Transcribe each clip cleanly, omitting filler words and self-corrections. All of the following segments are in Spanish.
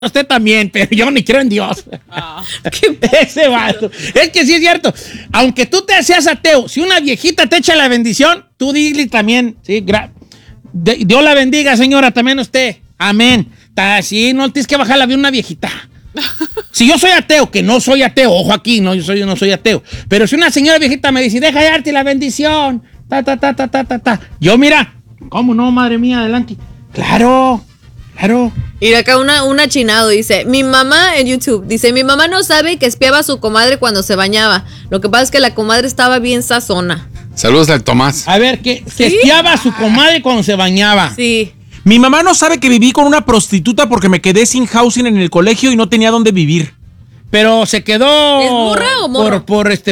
usted también, pero yo ni creo en Dios. Ese vato. Es que sí es cierto. Aunque tú te seas ateo, si una viejita te echa la bendición, tú dile también. Sí, Dios la bendiga, señora, también usted. Amén. Sí, no tienes que bajar la vida una viejita. Si yo soy ateo, que no soy ateo, ojo aquí, no, yo no soy ateo. Pero si una señora viejita me dice, deja de darte la bendición, yo, mira, ¿cómo no, madre mía, adelante? Claro. Y acá una chinado dice, mi mamá en YouTube, dice, mi mamá no sabe que espiaba a su comadre cuando se bañaba. Lo que pasa es que la comadre estaba bien sazona. Saludos al Tomás. A ver, que espiaba a su comadre cuando se bañaba. Sí. Mi mamá no sabe que viví con una prostituta porque me quedé sin housing en el colegio y no tenía dónde vivir. Pero se quedó... ¿Es morra o morro?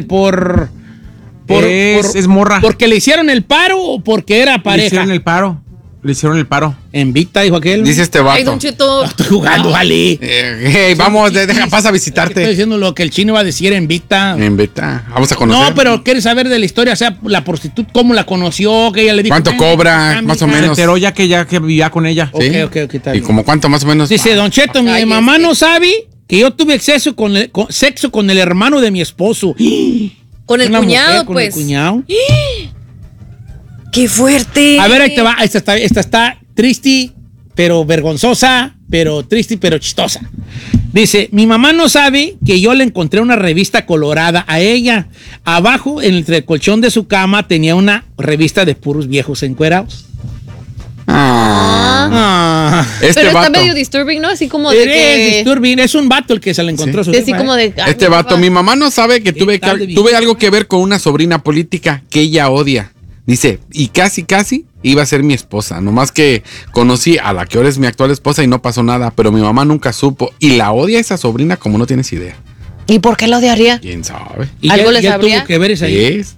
Es morra. ¿Porque le hicieron el paro o porque era pareja? Le hicieron el paro. En Vita, dijo aquel. Dice este vato. Ay, Don Cheto. No, estoy jugando, Ali. Hey, vamos, pasa a visitarte. Estoy diciendo lo que el chino iba a decir en Vita. En Vita. Vamos a conocer. No, pero ¿quieres saber de la historia? O sea, la prostituta, ¿cómo la conoció? Que ella le dijo. ¿Cuánto cobra? Más o menos. Se enteró ya que vivía con ella. ¿Sí? Ok, está ¿Y bien. como cuánto más o menos? Dice, Don Cheto, mi mamá no sabe que yo tuve sexo con el hermano de mi esposo. Con el Una cuñado, mujer con pues. el cuñado. ¡Qué fuerte! A ver, ahí te va. Esta está triste, pero vergonzosa, pero triste, pero chistosa. Dice, mi mamá no sabe que yo le encontré una revista colorada a ella. Abajo, entre el colchón de su cama, tenía una revista de puros viejos encuerados. Este pero vato. está medio disturbing, ¿no? Así como de que... Disturbing. Es un vato el que se le encontró a su Así jefa, como de... Este vato, mi mamá no sabe que tuve algo que ver con una sobrina política que ella odia. Dice, y casi iba a ser mi esposa. Nomás que conocí a la que ahora es mi actual esposa y no pasó nada. Pero mi mamá nunca supo. Y la odia esa sobrina como no tienes idea. ¿Y por qué lo odiaría? ¿Quién sabe? ¿Y ¿Algo ya, le ya sabría? tuvo que ver esa ahí? Es.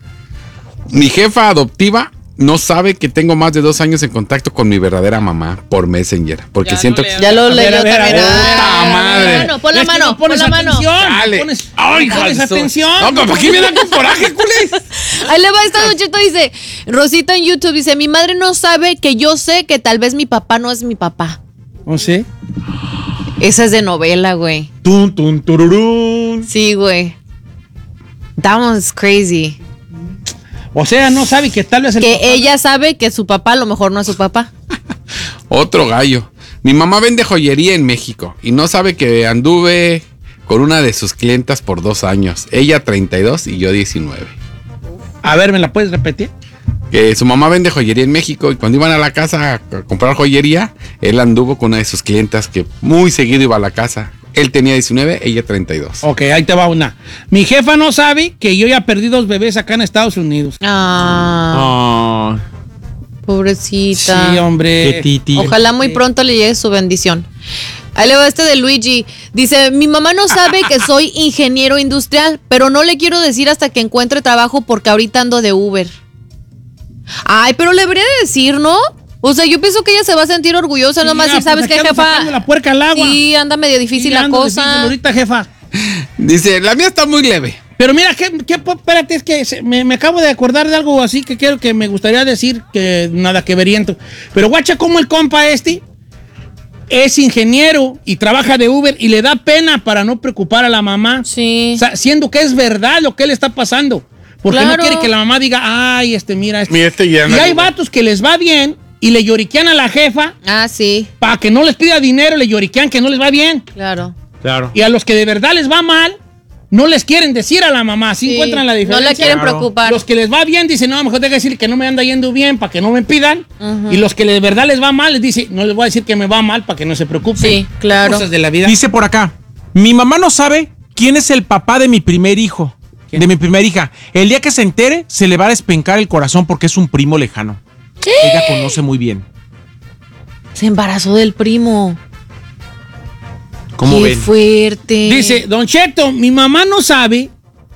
Mi jefa adoptiva no sabe que tengo más de 2 años en contacto con mi verdadera mamá por Messenger. Porque Ya siento no que... leo. Ya lo A ver, leyó a ver, también. a ver. ¡Puta madre! Pon la Es que mano, no pones pon la mano. atención. Dale. Pones Jalzo. atención. No, pero ¿para qué me dan con coraje, culés? Ahí le va esta Don Cheto, dice, Rosita en YouTube, dice, mi madre no sabe que yo sé que tal vez mi papá no es mi papá. ¿No sé? Esa es de novela, güey. Tun, tun, tururún. Sí, güey. That one's crazy. O sea, no sabe que tal vez el Que papá- ella sabe que su papá a lo mejor no es su papá. Otro gallo. Mi mamá vende joyería en México y no sabe que anduve con una de sus clientas por 2 años. Ella 32 y yo 19. A ver, ¿me la puedes repetir? Que su mamá vende joyería en México y cuando iban a la casa a comprar joyería, él anduvo con una de sus clientas que muy seguido iba a la casa. Él tenía 19, ella 32. Ok, ahí te va una. Mi jefa no sabe que yo ya perdí 2 bebés acá en Estados Unidos. Ah, pobrecita. Sí, hombre. Qué titi. Ojalá muy pronto le llegue su bendición. Ahí le va este de Luigi. Dice, mi mamá no sabe que soy ingeniero industrial, pero no le quiero decir hasta que encuentre trabajo porque ahorita ando de Uber. Ay, pero le debería de decir, ¿no? O sea, yo pienso que ella se va a sentir orgullosa, nomás Ya, si sabes pues, que aquí ando jefa... sacando la puerca al agua. Sí, anda medio difícil Sí, la ando cosa. difícil ahorita, jefa. Dice, la mía está muy leve. Pero mira, espérate, es que me acabo de acordar de algo así que quiero que me gustaría decir que nada que veriento. Pero guacha como el compa este es ingeniero y trabaja de Uber y le da pena para no preocupar a la mamá. Sí. O sea, siendo que es verdad lo que le está pasando. Porque Claro. no quiere que la mamá diga, ay, mira, Mira, ya Y hay vatos que les va bien y le lloriquean a la jefa Ah, sí, para que no les pida dinero, le lloriquean que no les va bien. claro. Claro. Y a los que de verdad les va mal, no les quieren decir a la mamá. ¿Sí Sí, encuentran la no diferencia? la quieren Claro. preocupar. Los que les va bien dicen, no, mejor tengo que decir que no me anda yendo bien para que no me pidan. Y los que de verdad les va mal, les dice, no les voy a decir que me va mal para que no se preocupen. Sí, claro. Cosas de la vida. Dice por acá, mi mamá no sabe quién es el papá de mi primer hijo, ¿Quién? de mi primera hija. El día que se entere, se le va a despencar el corazón porque es un primo lejano. Ella conoce muy bien. Se embarazó del primo. ¿Cómo Qué ven? fuerte. Dice, Don Cheto, mi mamá no sabe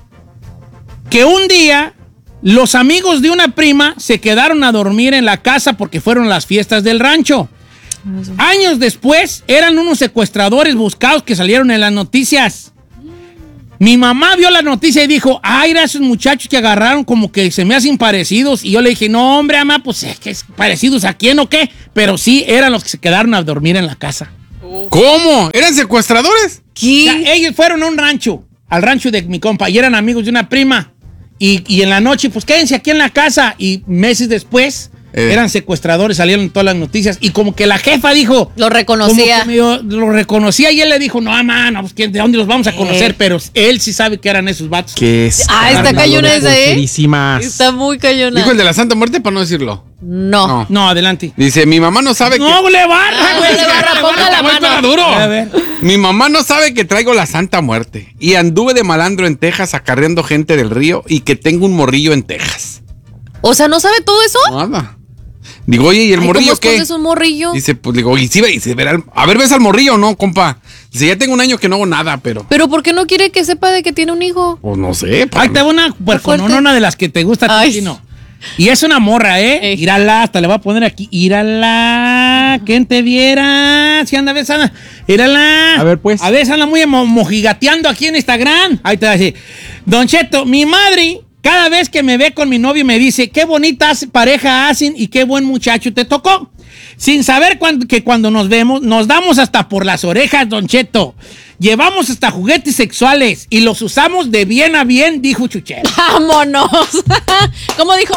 que un día los amigos de una prima se quedaron a dormir en la casa porque fueron las fiestas del rancho. Años después, eran unos secuestradores buscados que salieron en las noticias. Mi mamá vio la noticia y dijo, ay, era esos muchachos que agarraron como que se me hacen parecidos. Y yo le dije, no, hombre, mamá, pues es que es parecidos a quién o qué. Pero sí, eran los que se quedaron a dormir en la casa. ¿Cómo? ¿Eran secuestradores? ¿Qué? O sea, ellos fueron a un rancho, al rancho de mi compa, y eran amigos de una prima. Y en la noche, pues quédense aquí en la casa. Y meses después, eran secuestradores, salieron en todas las noticias. Y como que la jefa dijo... Lo reconocía. Lo reconocía y él le dijo, no, mano, pues, ¿de dónde los vamos a conocer? Pero él sí sabe que eran esos vatos. Que es está cayona esa, Está muy cayona. Dijo el de la Santa Muerte para no decirlo. No, adelante. Dice, mi mamá no sabe No, le barra, güey. le barra, ponga la mano. Duro. A ver. Mi mamá no sabe que traigo la Santa Muerte. Y anduve de malandro en Texas acarreando gente del río y que tengo un morrillo en Texas. O sea, ¿no sabe todo eso? Nada. Digo, oye, ¿y el morrillo qué? ¿Cómo es un morrillo? Dice, pues digo, y si verá, a ver, ¿ves al morrillo o no, compa? Dice, ya tengo un año que no hago nada, pero... ¿Pero por qué no quiere que sepa de que tiene un hijo? Pues no sé. Ahí te va una puercononona de las que te gusta a ti, Chino. Y es una morra, ¿eh? Írala, hasta le voy a poner aquí. Írala, ¿quién te viera? Si anda, ves, anda. Írala. A ver, pues. A veces anda muy mojigateando aquí en Instagram. Ahí te va a decir. Don Cheto, mi madre, cada vez que me ve con mi novio, me dice, qué bonita pareja hacen y qué buen muchacho te tocó. Sin saber que cuando nos vemos, nos damos hasta por las orejas, Don Cheto. Llevamos hasta juguetes sexuales y los usamos de bien a bien, dijo Chuchel. ¡Vámonos! ¿Cómo dijo?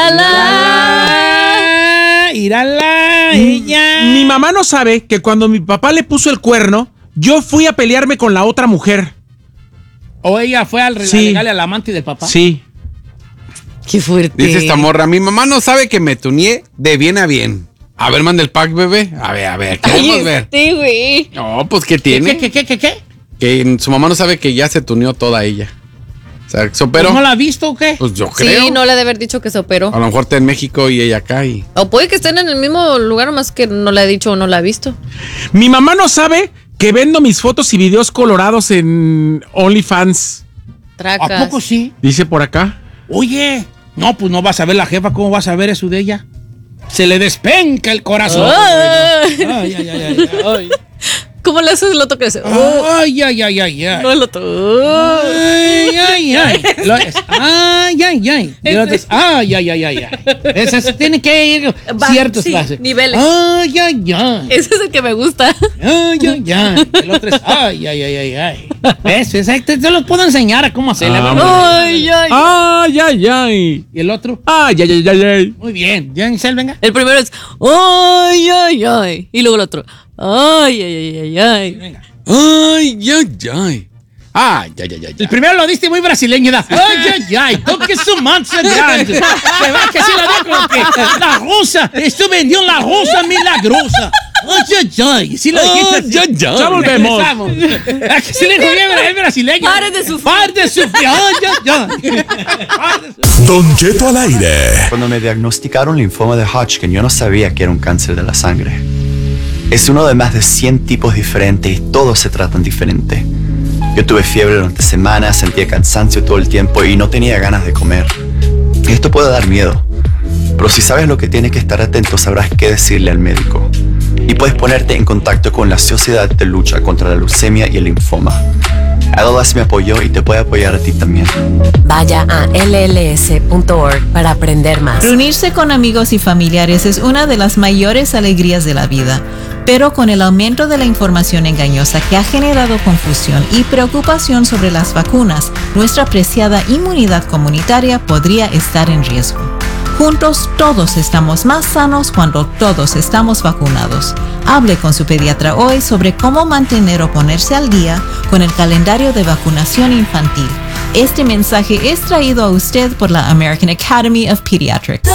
¡Írala! ¡Írala! Ella. Mi mamá no sabe que cuando mi papá le puso el cuerno, yo fui a pelearme con la otra mujer. ¿O ella fue al regalarle al amante del papá? Sí. ¡Qué fuerte! Dice esta morra, mi mamá no sabe que me tuneé de bien a bien. A ver, manda el pack, bebé. A ver, queremos ver. Sí, güey. No, pues, ¿qué tiene? ¿Qué? Que su mamá no sabe que ya se tuneó toda ella. O sea, se operó. ¿No la ha visto o qué? Pues yo creo. Sí, no le ha de haber dicho que se operó. A lo mejor está en México y ella acá y... O puede que estén en el mismo lugar, más que no le ha dicho o no la ha visto. Mi mamá no sabe que vendo mis fotos y videos colorados en OnlyFans. Tracas. ¿A poco sí? Dice por acá. Oye, no, pues no vas a ver la jefa, ¿cómo vas a ver eso de ella? Se le despenca el corazón. Ay. ¿Cómo le haces el otro que hace? Ay. No, el otro. Ay. Y el otro es ay. Ese tiene que ir ciertos pasos. Niveles. Ay. Ese es el que me gusta. Ay. El otro es ay. ¿Ves? Exacto. Te los puedo enseñar a cómo hacerle. Ay. ¿Y el otro? Ay. Muy bien. ¿Ya, Giselle, venga? El primero es ay. Y luego el otro. Ay. Venga. Ay. El primero lo diste muy brasileño, da. Ay, toque su mancha grande. Se va que sí la dio como que la rosa, esto vendió la rosa milagrosa. Ay, sí lo dijiste. Ya volvemos. ¿A que sí le dijo bien el brasileño? Pare de sufrir. Don Cheto al aire. Cuando me diagnosticaron linfoma de Hodgkin, yo no sabía que era un cáncer de la sangre. Es uno de más de 100 tipos diferentes y todos se tratan diferente. Yo tuve fiebre durante semanas, sentía cansancio todo el tiempo y no tenía ganas de comer. Esto puede dar miedo, pero si sabes lo que tienes que estar atento, sabrás qué decirle al médico. Y puedes ponerte en contacto con la Sociedad de Lucha contra la Leucemia y el Linfoma. ALS me apoyó y te puede apoyar a ti también. Vaya a lls.org para aprender más. Reunirse con amigos y familiares es una de las mayores alegrías de la vida, pero con el aumento de la información engañosa que ha generado confusión y preocupación sobre las vacunas, nuestra preciada inmunidad comunitaria podría estar en riesgo. Juntos todos estamos más sanos cuando todos estamos vacunados. Hable con su pediatra hoy sobre cómo mantener o ponerse al día con el calendario de vacunación infantil. Este mensaje es traído a usted por la American Academy of Pediatrics.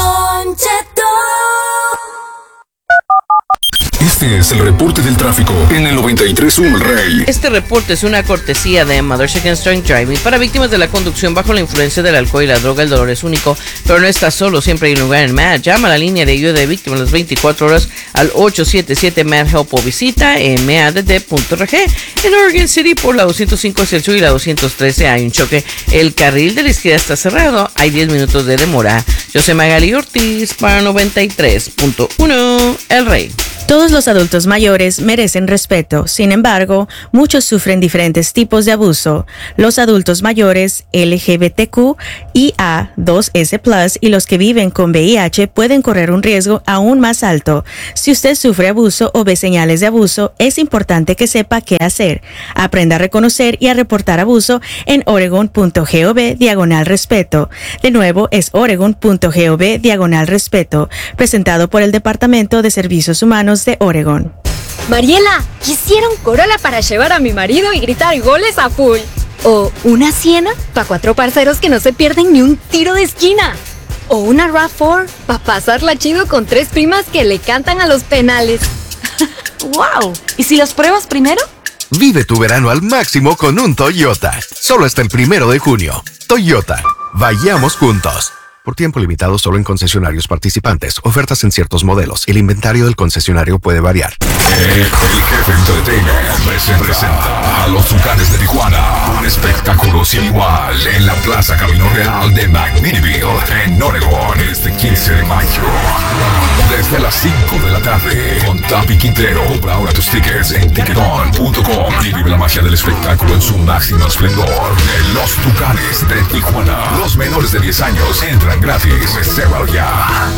Este es el reporte del tráfico en el 93.1 El Rey. Este reporte es una cortesía de Mother's Against Drunk Driving para víctimas de la conducción bajo la influencia del alcohol y la droga. El dolor es único, pero no estás solo. Siempre hay un lugar en MAD. Llama a la línea de ayuda de víctimas las 24 horas al 877-MAD-HELP o visita madd.org. En Oregon City por la 205 hacia el sur y la 213 hay un choque. El carril de la izquierda está cerrado. Hay 10 minutos de demora. Yo soy Magali Ortiz para 93.1 El Rey. Todos los adultos mayores merecen respeto. Sin embargo, muchos sufren diferentes tipos de abuso. Los adultos mayores LGBTQ y A2S+ y los que viven con VIH pueden correr un riesgo aún más alto. Si usted sufre abuso o ve señales de abuso, es importante que sepa qué hacer. Aprenda a reconocer y a reportar abuso en oregon.gov/respeto. De nuevo, es oregon.gov/respeto. Presentado por el Departamento de Servicios Humanos de Oregon. Mariela, quisiera un Corolla para llevar a mi marido y gritar goles a full. O una Siena para 4 parceros que no se pierden ni un tiro de esquina. O una RAV4 para pasarla chido con 3 primas que le cantan a los penales. ¡Wow! ¿Y si los pruebas primero? Vive tu verano al máximo con un Toyota. Solo hasta el 1 de junio. Toyota. Vayamos juntos. Por tiempo limitado solo en concesionarios participantes. Ofertas en ciertos modelos. El inventario del concesionario puede variar. El Jefe Entertainment presenta a los Tucanes de Tijuana. Un espectáculo sin igual en la Plaza Camino Real de McMinnville, en Oregon, este 15 de mayo. Desde las 5 de la tarde, con Tapi Quintero. Compra ahora tus tickets en ticketon.com y vive la magia del espectáculo en su máximo esplendor. De los Tucanes de Tijuana. Los menores de 10 años entran gratis. Reserva ya.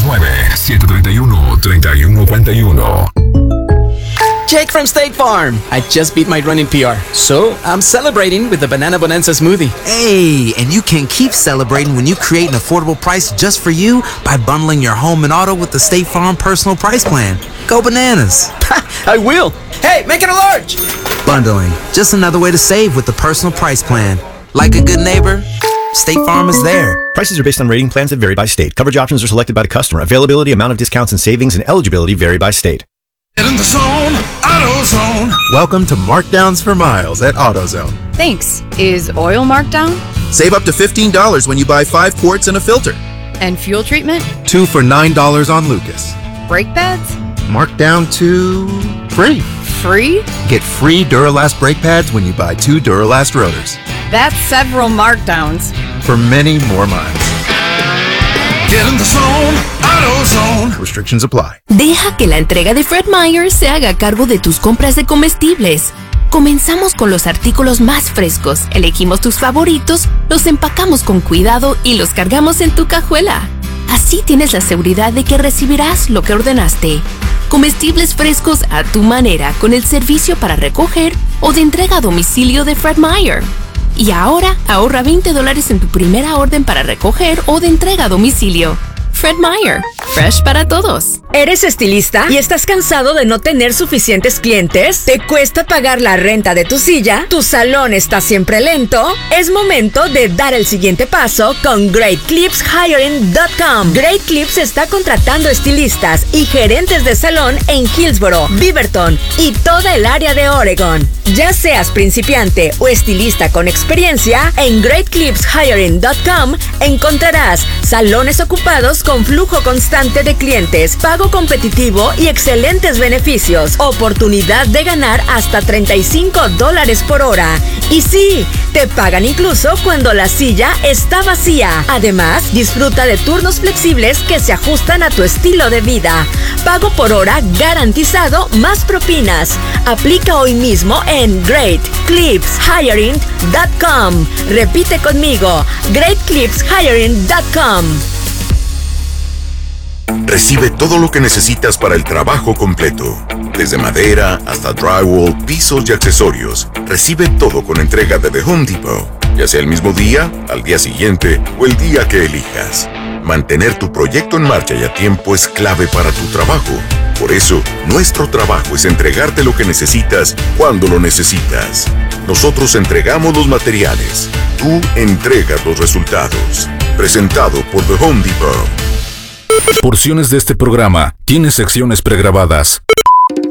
509-731-3141. Jake from State Farm. I just beat my running PR, so I'm celebrating with the Banana Bonanza smoothie. Hey, and you can keep celebrating when you create an affordable price just for you by bundling your home and auto with the State Farm Personal Price Plan. Go bananas. I will. Hey, make it a large. Bundling, just another way to save with the Personal Price Plan. Like a good neighbor, State Farm is there. Prices are based on rating plans that vary by state. Coverage options are selected by the customer. Availability, amount of discounts and savings, and eligibility vary by state. Get in the zone, AutoZone. Welcome to Markdowns for Miles at AutoZone. Thanks. Is oil marked down? Save up to $15 when you buy 5 quarts and a filter. And fuel treatment? 2 for $9 on Lucas. Brake pads? Marked down to free. Free? Get free Duralast brake pads when you buy 2 Duralast rotors. That's several markdowns. For many more miles. Get in the zone, AutoZone. Restrictions apply. Deja que la entrega de Fred Meyer se haga cargo de tus compras de comestibles. Comenzamos con los artículos más frescos, elegimos tus favoritos, los empacamos con cuidado y los cargamos en tu cajuela. Así tienes la seguridad de que recibirás lo que ordenaste. Comestibles frescos a tu manera con el servicio para recoger o de entrega a domicilio de Fred Meyer. Y ahora ahorra $20 en tu primera orden para recoger o de entrega a domicilio. Fred Meyer, fresh para todos. ¿Eres estilista y estás cansado de no tener suficientes clientes? ¿Te cuesta pagar la renta de tu silla? ¿Tu salón está siempre lento? Es momento de dar el siguiente paso con GreatClipsHiring.com. Great Clips está contratando estilistas y gerentes de salón en Hillsboro, Beaverton y toda el área de Oregon. Ya seas principiante o estilista con experiencia, en GreatClipsHiring.com encontrarás salones ocupados con flujo constante de clientes, pago competitivo y excelentes beneficios, oportunidad de ganar hasta $35 por hora. Y sí, te pagan incluso cuando la silla está vacía. Además, disfruta de turnos flexibles que se ajustan a tu estilo de vida. Pago por hora garantizado más propinas. Aplica hoy mismo en GreatClipsHiring.com. Repite conmigo, GreatClipsHiring.com. Recibe todo lo que necesitas para el trabajo completo. Desde madera hasta drywall, pisos y accesorios. Recibe todo con entrega de The Home Depot. Ya sea el mismo día, al día siguiente o el día que elijas. Mantener tu proyecto en marcha y a tiempo es clave para tu trabajo. Por eso, nuestro trabajo es entregarte lo que necesitas cuando lo necesitas. Nosotros entregamos los materiales. Tú entregas los resultados. Presentado por The Home Depot. Porciones de este programa tienen secciones pregrabadas.